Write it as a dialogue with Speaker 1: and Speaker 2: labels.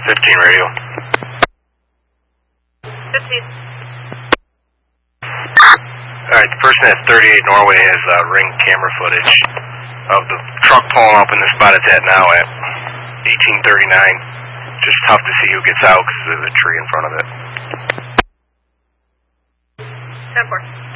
Speaker 1: 15 radio.
Speaker 2: 15.
Speaker 1: Alright, the person at 38 Norway has ring camera footage of the truck pulling up in the spot it's at now at 1839. Just tough to see who gets out because there's a tree in front of it.
Speaker 2: 10-4.